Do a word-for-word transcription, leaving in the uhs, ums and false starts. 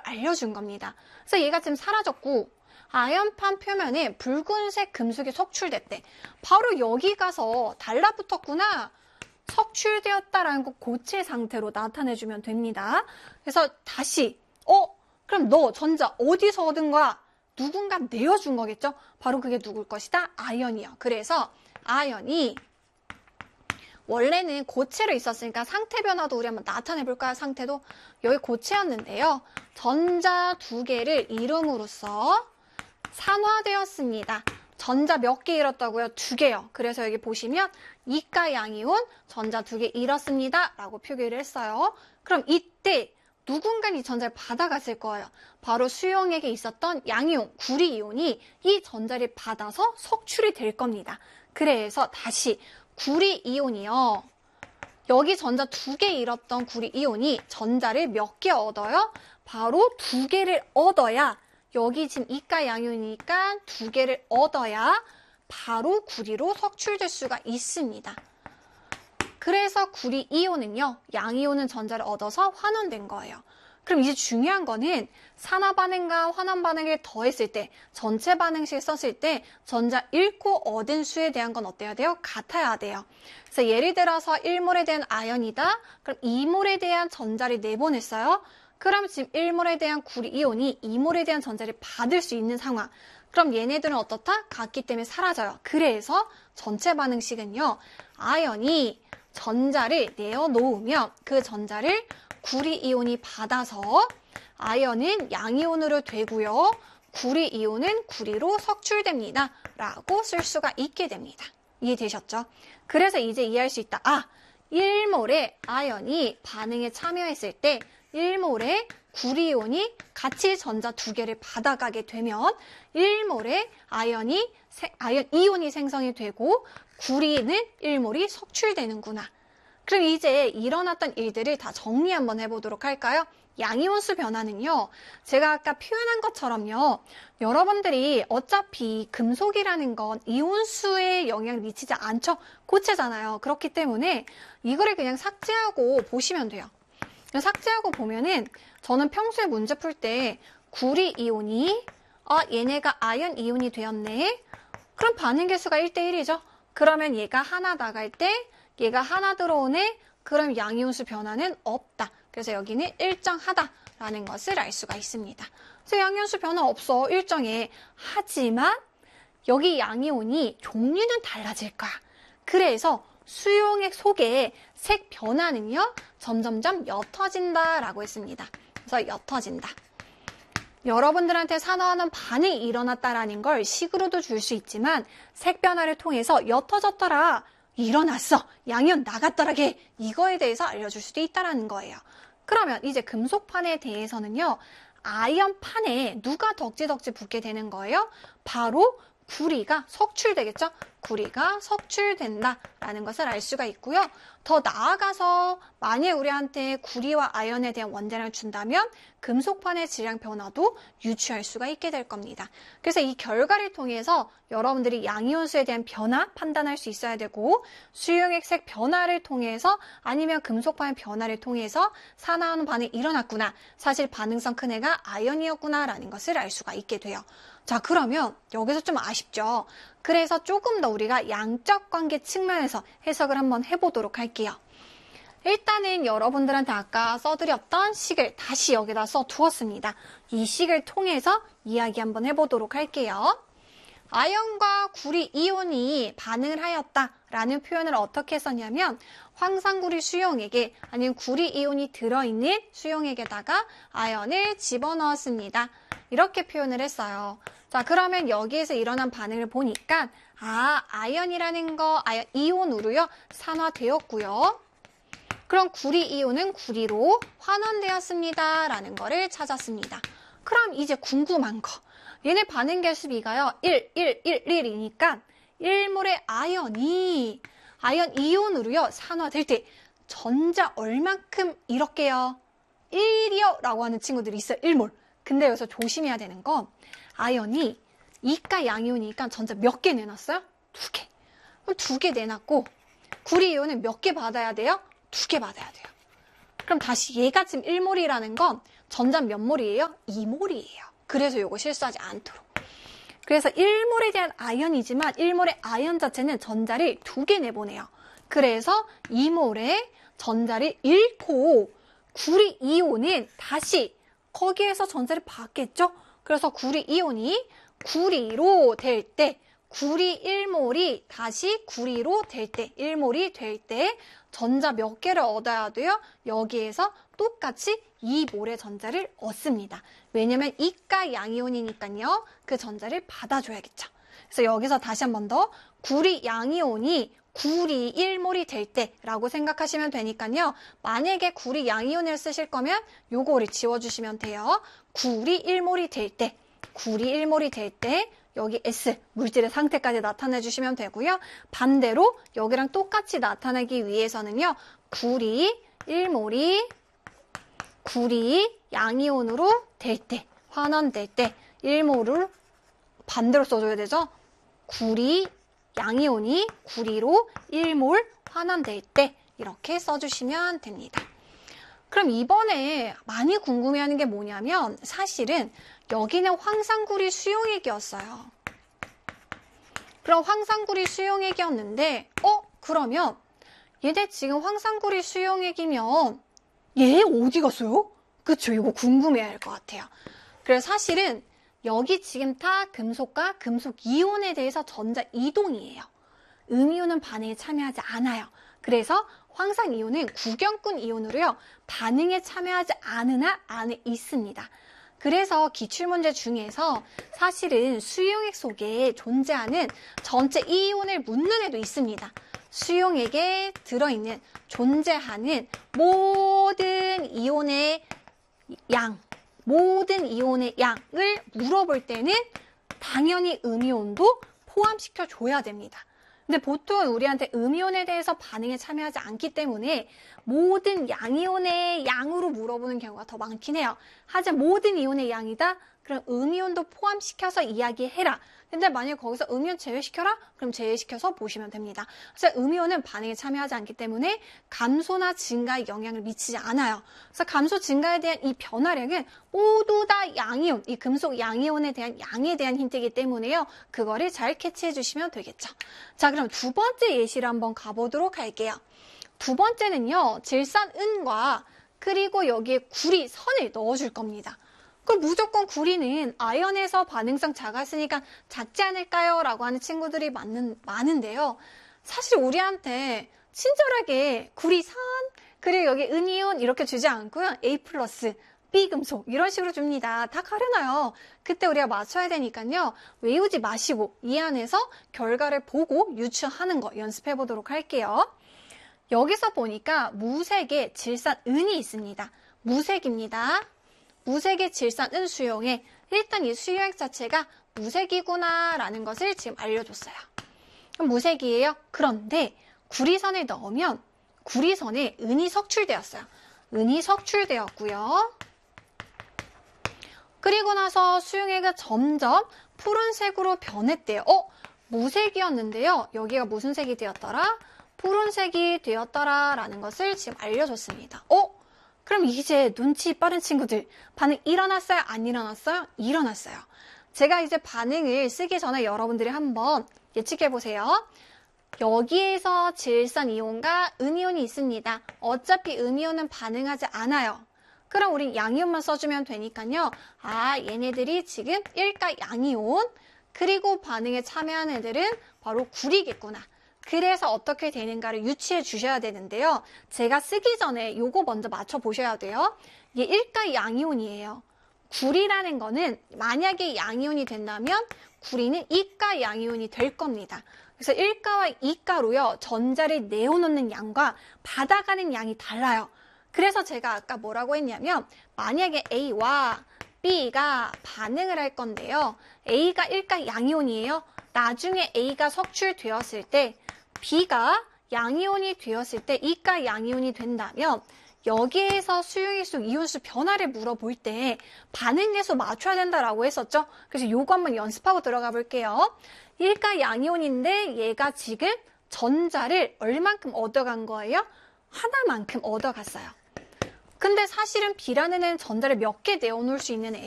알려준 겁니다. 그래서 얘가 지금 사라졌고 아연판 표면에 붉은색 금속이 석출됐대. 바로 여기 가서 달라붙었구나. 석출되었다라는 거 고체 상태로 나타내주면 됩니다. 그래서 다시 어? 그럼 너 전자 어디서 얻은 거야? 누군가 내어준 거겠죠? 바로 그게 누굴 것이다? 아연이요. 그래서 아연이 원래는 고체로 있었으니까 상태 변화도 우리 한번 나타내 볼까요? 상태도 여기 고체였는데요. 전자 두 개를 이름으로써 산화되었습니다. 전자 몇 개 잃었다고요? 두 개요. 그래서 여기 보시면 이가 양이온 전자 두 개 잃었습니다. 라고 표기를 했어요. 그럼 이때 누군가 이 전자를 받아갔을 거예요. 바로 수용액에 있었던 양이온, 구리이온이 이 전자를 받아서 석출이 될 겁니다. 그래서 다시 구리이온이요. 여기 전자 두 개 잃었던 구리이온이 전자를 몇 개 얻어요? 바로 두 개를 얻어야 여기 지금 이가 양이온이니까 두 개를 얻어야 바로 구리로 석출될 수가 있습니다. 그래서 구리이온은요. 양이온은 전자를 얻어서 환원된 거예요. 그럼 이제 중요한 거는 산화 반응과 환원 반응을 더했을 때 전체 반응식 썼을 때 전자 잃고 얻은 수에 대한 건 어때야 돼요? 같아야 돼요. 그래서 예를 들어서 일 몰에 대한 아연이다. 그럼 이 몰에 대한 전자를 내보냈어요. 그럼 지금 일 몰에 대한 구리이온이 이 몰에 대한 전자를 받을 수 있는 상황. 그럼 얘네들은 어떻다? 같기 때문에 사라져요. 그래서 전체 반응식은요. 아연이 전자를 내어놓으면 그 전자를 구리이온이 받아서 아연은 양이온으로 되고요. 구리이온은 구리로 석출됩니다. 라고 쓸 수가 있게 됩니다. 이해되셨죠? 그래서 이제 이해할 수 있다. 아, 일 몰에 아연이 반응에 참여했을 때 일 몰에 구리이온이 같이 전자 두 개를 받아가게 되면 일 몰에 아연이, 아연 이온이 생성이 되고 구리는 일 몰이 석출되는구나. 그럼 이제 일어났던 일들을 다 정리 한번 해보도록 할까요? 양이온수 변화는요. 제가 아까 표현한 것처럼요. 여러분들이 어차피 금속이라는 건 이온수에 영향을 미치지 않죠. 고체잖아요. 그렇기 때문에 이거를 그냥 삭제하고 보시면 돼요. 삭제하고 보면은 저는 평소에 문제 풀 때 구리이온이 아 얘네가 아연 이온이 되었네. 그럼 반응 개수가 일 대 일이죠. 그러면 얘가 하나 나갈 때 얘가 하나 들어오네. 그럼 양이온수 변화는 없다. 그래서 여기는 일정하다라는 것을 알 수가 있습니다. 그래서 양이온수 변화 없어. 일정해. 하지만 여기 양이온이 종류는 달라질 거야. 그래서 수용액 속에 색 변화는요. 점점점 옅어진다라고 했습니다. 그래서 옅어진다. 여러분들한테 산화하는 반응이 일어났다라는 걸 식으로도 줄 수 있지만 색 변화를 통해서 옅어졌더라. 일어났어. 양이온 나갔더라게. 이거에 대해서 알려줄 수도 있다라는 거예요. 그러면 이제 금속판에 대해서는요. 아연판에 누가 덕지덕지 붙게 되는 거예요? 바로 구리가 석출되겠죠? 구리가 석출된다라는 것을 알 수가 있고요. 더 나아가서 만약 우리한테 구리와 아연에 대한 원자량을 준다면 금속판의 질량 변화도 유추할 수가 있게 될 겁니다. 그래서 이 결과를 통해서 여러분들이 양이온수에 대한 변화 판단할 수 있어야 되고 수용액 색 변화를 통해서 아니면 금속판의 변화를 통해서 산화하는 반응이 일어났구나. 사실 반응성 큰 애가 아연이었구나라는 것을 알 수가 있게 돼요. 자, 그러면 여기서 좀 아쉽죠? 그래서 조금 더 우리가 양적 관계 측면에서 해석을 한번 해보도록 할게요. 일단은 여러분들한테 아까 써드렸던 식을 다시 여기다 써두었습니다. 이 식을 통해서 이야기 한번 해보도록 할게요. 아연과 구리 이온이 반응을 하였다라는 표현을 어떻게 썼냐면 황산구리 수용액에 아니면 구리 이온이 들어있는 수용액에다가 아연을 집어넣었습니다. 이렇게 표현을 했어요. 자, 그러면 여기에서 일어난 반응을 보니까 아, 아연이라는 거 아연 이온으로요 산화되었고요. 그럼 구리 이온은 구리로 환원되었습니다. 라는 거를 찾았습니다. 그럼 이제 궁금한 거. 얘네 반응 개수비가요. 일, 일, 일, 일이니까 일 몰의 아연이 아연 이온으로요 산화될 때 전자 얼만큼 이렇게요? 일이요 라고 하는 친구들이 있어요. 일 몰. 근데 여기서 조심해야 되는 건 아연이 이가 양이온이니까 전자 몇 개 내놨어요? 두 개. 그럼 두 개 내놨고 구리 이온은 몇 개 받아야 돼요? 두 개 받아야 돼요. 그럼 다시 얘가 지금 일 몰이라는 건 전자 몇 몰이에요? 이 몰이에요. 그래서 이거 실수하지 않도록. 그래서 일 몰에 대한 아이언이지만 일 몰의 아이언 자체는 전자를 두 개 내보내요. 그래서 이 몰에 전자를 잃고 구리 이온은 다시 거기에서 전자를 받겠죠? 그래서 구리 이온이 구리로 될 때, 구리 일 몰이 다시 구리로 될 때, 일 몰이 될 때 전자 몇 개를 얻어야 돼요? 여기에서 똑같이 이 몰의 전자를 얻습니다. 왜냐면 이가 양이온이니까요. 그 전자를 받아줘야겠죠. 그래서 여기서 다시 한 번 더 구리 양이온이 구리 일 몰이 될 때라고 생각하시면 되니까요. 만약에 구리 양이온을 쓰실 거면 요거를 지워주시면 돼요. 구리 일 몰이 될 때, 구리 일 몰이 될 때 여기 S, 물질의 상태까지 나타내 주시면 되고요. 반대로 여기랑 똑같이 나타내기 위해서는요. 구리 일 몰이 구리 양이온으로 될 때, 환원될 때 일 몰을 반대로 써줘야 되죠. 구리 양이온이 구리로 일 몰 환원될 때 이렇게 써주시면 됩니다. 그럼 이번에 많이 궁금해하는 게 뭐냐면 사실은 여기는 황산구리 수용액이었어요. 그럼 황산구리 수용액이었는데 어? 그러면 얘네 지금 황산구리 수용액이면 얘 어디 갔어요? 그쵸? 이거 궁금해할 것 같아요. 그래서 사실은 여기 지금 다 금속과 금속 이온에 대해서 전자 이동이에요. 음이온은 반응에 참여하지 않아요. 그래서 황산이온은 구경꾼 이온으로요. 반응에 참여하지 않으나 안에 있습니다. 그래서 기출문제 중에서 사실은 수용액 속에 존재하는 전체 이온을 묻는 애도 있습니다. 수용액에 들어있는 존재하는 모든 이온의 양, 모든 이온의 양을 물어볼 때는 당연히 음이온도 포함시켜 줘야 됩니다. 근데 보통 우리한테 음이온에 대해서 반응에 참여하지 않기 때문에 모든 양이온의 양으로 물어보는 경우가 더 많긴 해요. 하지만 모든 이온의 양이다? 그럼 음이온도 포함시켜서 이야기해라. 근데 만약에 거기서 음이온 제외시켜라? 그럼 제외시켜서 보시면 됩니다. 그래서 음이온은 반응에 참여하지 않기 때문에 감소나 증가에 영향을 미치지 않아요. 그래서 감소 증가에 대한 이 변화량은 모두 다 양이온, 이 금속 양이온에 대한 양에 대한 힌트이기 때문에요. 그거를 잘 캐치해 주시면 되겠죠. 자, 그럼 두 번째 예시를 한번 가보도록 할게요. 두 번째는요. 질산은과 그리고 여기에 구리선을 넣어줄 겁니다. 그럼 무조건 구리는 아연에서 반응성 작았으니까 작지 않을까요? 라고 하는 친구들이 많은, 많은데요. 사실 우리한테 친절하게 구리선, 그리고 여기 은이온 이렇게 주지 않고요. A 플러스, B 금속 이런 식으로 줍니다. 다 가려놔요. 그때 우리가 맞춰야 되니까요. 외우지 마시고 이 안에서 결과를 보고 유추하는 거 연습해 보도록 할게요. 여기서 보니까 무색의 질산은이 있습니다. 무색입니다. 무색의 질산은 수용액. 일단 이 수용액 자체가 무색이구나 라는 것을 지금 알려줬어요. 그럼 무색이에요. 그런데 구리선을 넣으면 구리선에 은이 석출되었어요. 은이 석출되었고요. 그리고 나서 수용액은 점점 푸른색으로 변했대요. 어? 무색이었는데요. 여기가 무슨 색이 되었더라? 푸른색이 되었더라 라는 것을 지금 알려줬습니다. 어? 그럼 이제 눈치 빠른 친구들 반응 일어났어요? 안 일어났어요? 일어났어요. 제가 이제 반응을 쓰기 전에 여러분들이 한번 예측해 보세요. 여기에서 질산이온과 음이온이 있습니다. 어차피 음이온은 반응하지 않아요. 그럼 우린 양이온만 써주면 되니까요. 아, 얘네들이 지금 일가 양이온, 그리고 반응에 참여한 애들은 바로 구리겠구나. 그래서 어떻게 되는가를 유추해 주셔야 되는데요. 제가 쓰기 전에 요거 먼저 맞춰보셔야 돼요. 이게 일가 양이온이에요. 구리라는 거는 만약에 양이온이 된다면 구리는 이가 양이온이 될 겁니다. 그래서 일가와 이가로요. 전자를 내어놓는 양과 받아가는 양이 달라요. 그래서 제가 아까 뭐라고 했냐면 만약에 A와 B가 반응을 할 건데요. A가 일가 양이온이에요. 나중에 A가 석출되었을 때 B가 양이온이 되었을 때 이가 양이온이 된다면 여기에서 수용액수, 이온수 변화를 물어볼 때 반응계수 맞춰야 된다라고 했었죠. 그래서 요거 한번 연습하고 들어가 볼게요. 일가 양이온인데 얘가 지금 전자를 얼만큼 얻어간 거예요? 하나만큼 얻어갔어요. 근데 사실은 B라는 애는 전자를 몇 개 내어놓을 수 있는 애예요?